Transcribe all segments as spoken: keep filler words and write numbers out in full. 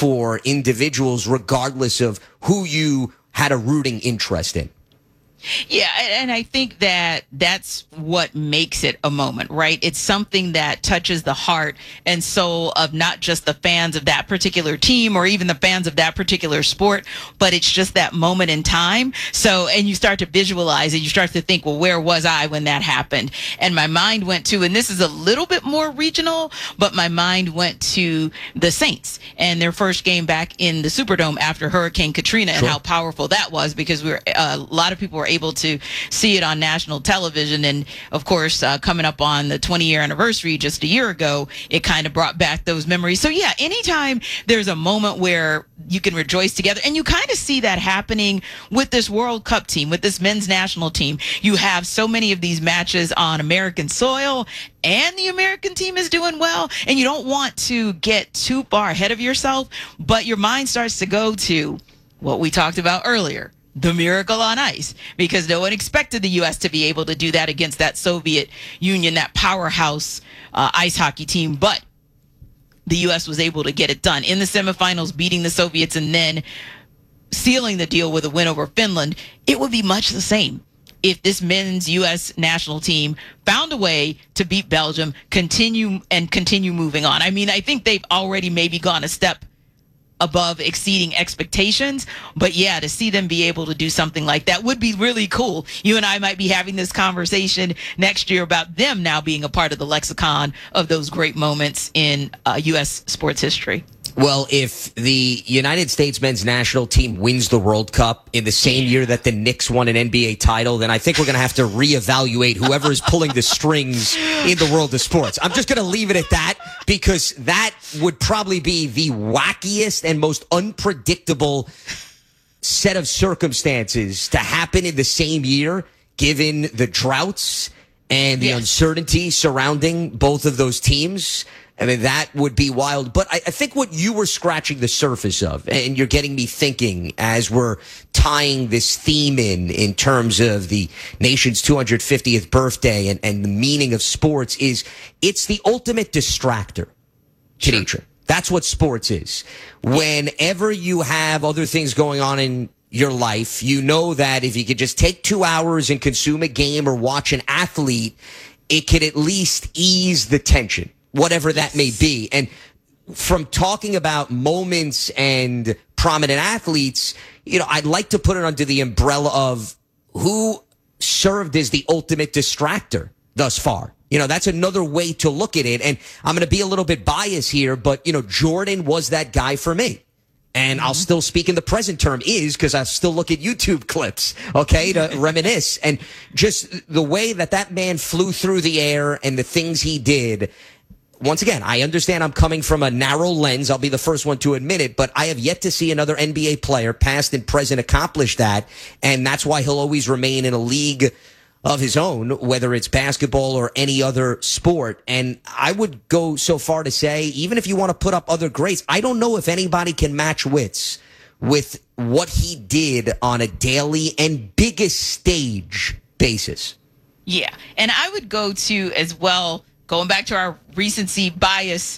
for individuals regardless of who you had a rooting interest in. Yeah, and I think that that's what makes it a moment, right? It's something that touches the heart and soul of not just the fans of that particular team or even the fans of that particular sport, but it's just that moment in time. So, and you start to visualize it, you start to think, well, where was I when that happened? And my mind went to, and this is a little bit more regional, but my mind went to the Saints and their first game back in the Superdome after Hurricane Katrina. Sure. And how powerful that was, because we were, uh, a lot of people were able to see it on national television. And of course, uh, coming up on the twenty year anniversary just a year ago, it kind of brought back those memories. So yeah, anytime there's a moment where you can rejoice together, and you kind of see that happening with this World Cup team, with this men's national team. You have so many of these matches on American soil, and the American team is doing well, and you don't want to get too far ahead of yourself, but your mind starts to go to what we talked about earlier, the miracle on ice, because no one expected the U S to be able to do that against that Soviet Union, that powerhouse uh, ice hockey team. But the U S was able to get it done in the semifinals, beating the Soviets and then sealing the deal with a win over Finland. It would be much the same if this men's U S national team found a way to beat Belgium, continue and continue moving on. I mean, I think they've already maybe gone a step above exceeding expectations, but yeah, to see them be able to do something like that would be really cool. You and I might be having this conversation next year about them now being a part of the lexicon of those great moments in uh, U S sports history. Well, if the United States men's national team wins the World Cup in the same year that the Knicks won an N B A title, then I think we're going to have to reevaluate whoever is pulling the strings in the world of sports. I'm just going to leave it at that, because that would probably be the wackiest and most unpredictable set of circumstances to happen in the same year, given the droughts and the yes. uncertainty surrounding both of those teams. I mean, that would be wild. But I, I think what you were scratching the surface of, and you're getting me thinking as we're tying this theme in, in terms of the nation's two hundred fiftieth birthday and, and the meaning of sports, is it's the ultimate distractor, Kenitra. Sure. That's what sports is. Whenever you have other things going on in your life, you know that if you could just take two hours and consume a game or watch an athlete, it could at least ease the tension, whatever that may be. And from talking about moments and prominent athletes, you know, I'd like to put it under the umbrella of who served as the ultimate distractor thus far. You know, that's another way to look at it. And I'm going to be a little bit biased here, but, you know, Jordan was that guy for me. And I'll still speak in the present term is because I still look at YouTube clips, okay, to reminisce. And just the way that that man flew through the air and the things he did. Once again, I understand I'm coming from a narrow lens. I'll be the first one to admit it, but I have yet to see another N B A player, past and present, accomplish that. And that's why he'll always remain in a league of his own, whether it's basketball or any other sport. And I would go so far to say, even if you want to put up other greats, I don't know if anybody can match wits with what he did on a daily and biggest stage basis. Yeah. And I would go to as well, going back to our recency bias,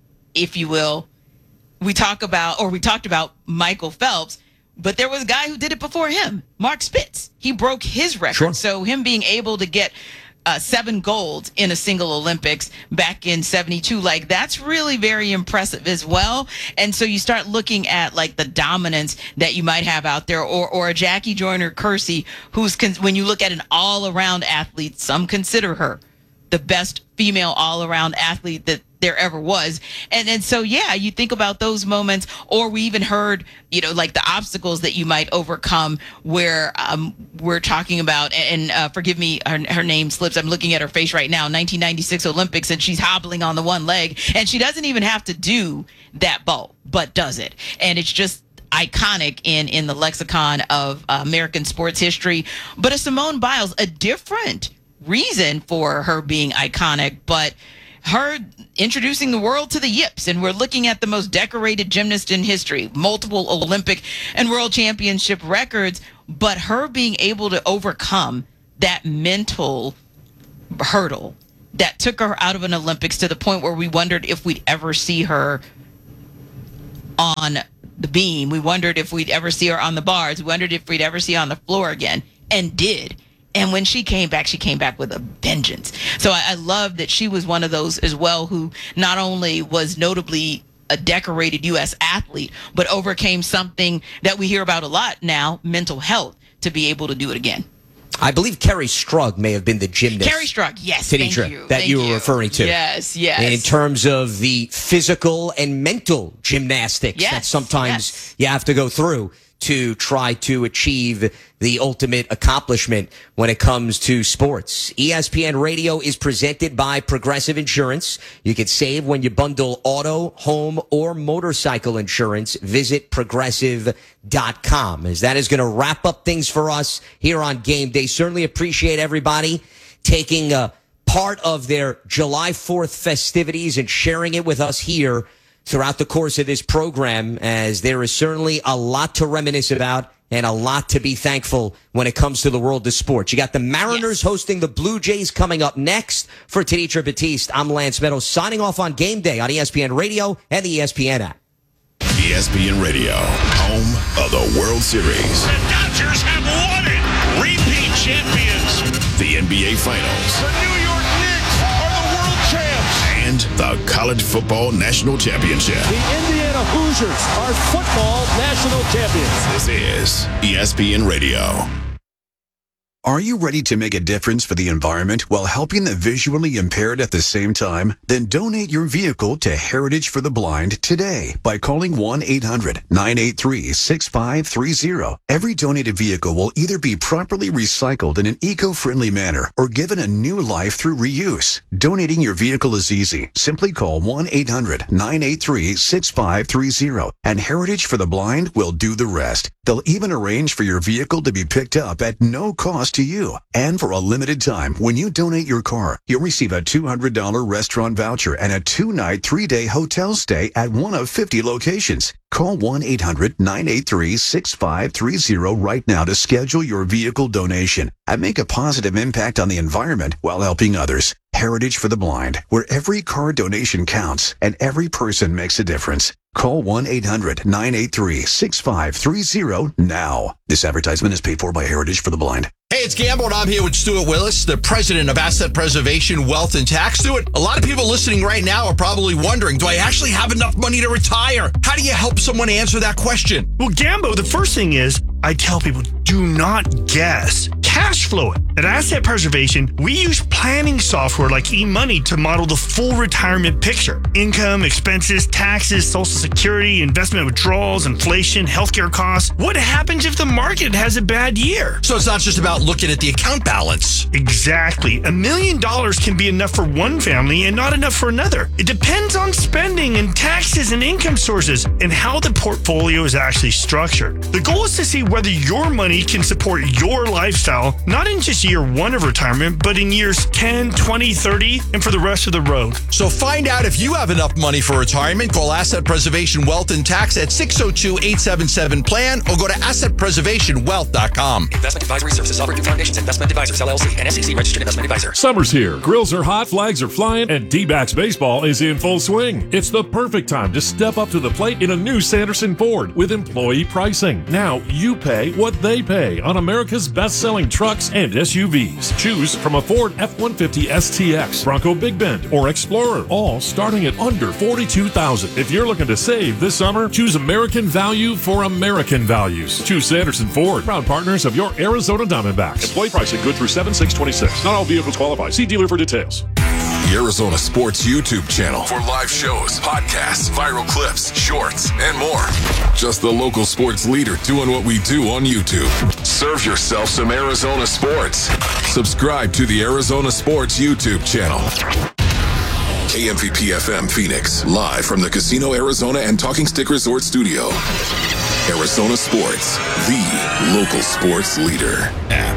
if you will, we talk about, or we talked about Michael Phelps, but there was a guy who did it before him, Mark Spitz. He broke his record. Sure. So him being able to get uh, seven gold in a single Olympics back in seventy-two, like that's really very impressive as well. And so you start looking at like the dominance that you might have out there, or or a Jackie Joyner-Kersee, who's con- when you look at an all-around athlete, some consider her the best female all-around athlete that there ever was. And and so, yeah, you think about those moments, or we even heard, you know, like the obstacles that you might overcome where um, we're talking about, and uh, forgive me, her, her name slips. I'm looking at her face right now, nineteen ninety-six Olympics, and she's hobbling on the one leg, and she doesn't even have to do that bow, but does it. And it's just iconic in, in the lexicon of uh, American sports history. But a Simone Biles, a different reason for her being iconic, but her introducing the world to the yips, and we're looking at the most decorated gymnast in history, multiple Olympic and world championship records, but her being able to overcome that mental hurdle that took her out of an Olympics to the point where we wondered if we'd ever see her on the beam. We wondered if we'd ever see her on the bars. We wondered if we'd ever see her on the floor again, and did. And when she came back, she came back with a vengeance. So I, I love that she was one of those as well who not only was notably a decorated U S athlete, but overcame something that we hear about a lot now, mental health, to be able to do it again. I believe Kerri Strug may have been the gymnast. Kerri Strug, yes, Tenitra, thank you. that Thank you were you. referring to. Yes, yes. In terms of the physical and mental gymnastics Yes, that sometimes yes. you have to go through to try to achieve the ultimate accomplishment when it comes to sports. E S P N Radio is presented by Progressive Insurance. You can save when you bundle auto, home, or motorcycle insurance. Visit progressive dot com. As that is going to wrap up things for us here on Game Day. Certainly appreciate everybody taking a part of their July fourth festivities and sharing it with us here throughout the course of this program, as there is certainly a lot to reminisce about and a lot to be thankful when it comes to the world of sports. You got the Mariners yes. hosting the Blue Jays coming up next. For Tenitra Batiste, I'm Lance Meadows, signing off on Game Day on E S P N Radio and the E S P N app. E S P N Radio, home of the World Series. The Dodgers have won it! Repeat champions! The N B A Finals. The New York Knicks are the world champs! And the College Football National Championship. The Indiana Hoosiers are football national champions. This is E S P N Radio. Are you ready to make a difference for the environment while helping the visually impaired at the same time? Then donate your vehicle to Heritage for the Blind today by calling one eight hundred nine eight three six five three zero. Every donated vehicle will either be properly recycled in an eco-friendly manner or given a new life through reuse. Donating your vehicle is easy. Simply call one eight hundred nine eight three six five three zero and Heritage for the Blind will do the rest. They'll even arrange for your vehicle to be picked up at no cost to you. And for a limited time, when you donate your car, you'll receive a two hundred dollars restaurant voucher and a two-night, three-day hotel stay at one of fifty locations. Call one eight hundred nine eight three six five three zero right now to schedule your vehicle donation and make a positive impact on the environment while helping others. Heritage for the Blind, where every car donation counts and every person makes a difference. Call one eight hundred nine eight three six five three zero now. This advertisement is paid for by Heritage for the Blind. Hey, it's Gambo, and I'm here with Stuart Willis, the president of Asset Preservation, Wealth, and Tax. Stuart, a lot of people listening right now are probably wondering, do I actually have enough money to retire? How do you help someone answer that question? Well, Gambo, the first thing is, I tell people, do not guess. Cash flow it. At Asset Preservation, we use planning software like eMoney to model the full retirement picture. Income, expenses, taxes, Social Security, investment withdrawals, inflation, healthcare costs. What happens if the market has a bad year? So it's not just about looking at the account balance. Exactly. A million dollars can be enough for one family and not enough for another. It depends on spending and taxes and income sources and how the portfolio is actually structured. The goal is to see whether your money can support your lifestyle, not in just year one of retirement, but in years ten, twenty, thirty, and for the rest of the road. So find out if you have enough money for retirement. Call Asset Preservation Wealth and Tax at six oh two, eight seven seven, plan or go to asset preservation wealth dot com. Investment advisory services offered through Foundations Investment Advisors, L L C, and S E C registered investment advisor. Summer's here. Grills are hot, flags are flying, and D-backs baseball is in full swing. It's the perfect time to step up to the plate in a new Sanderson Ford with employee pricing. Now you pay what they pay on America's best-selling trucks and S U Vs. Choose from a Ford F one fifty S T X, Bronco Big Bend, or Explorer, all starting at under forty-two thousand dollars. If you're looking to save this summer, choose American value for American values. Choose Sanderson Ford, proud partners of your Arizona Diamondbacks. Employee pricing good through seven six twenty-six. Not all vehicles qualify. See dealer for details. The Arizona Sports YouTube channel for live shows, podcasts, viral clips, shorts, and more. Just the local sports leader doing what we do on YouTube. Serve yourself some Arizona sports. Subscribe to the Arizona Sports YouTube channel. K M V P F M Phoenix, live from the Casino Arizona and Talking Stick Resort Studio. Arizona Sports, the local sports leader. App.